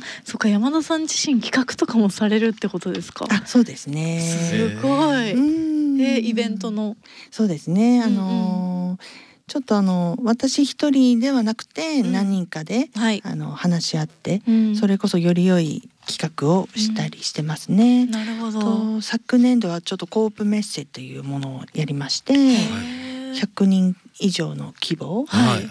そっか、山田さん自身企画とかもされるってことですか？ そうですね。 すごい。イベントの。 そうですね。ちょっと私一人ではなくて何人かで、話し合って、それこそより良い企画をしたりしてますね。 なるほど。 昨年度はちょっとコープメッセというものをやりまして、100人以上の規模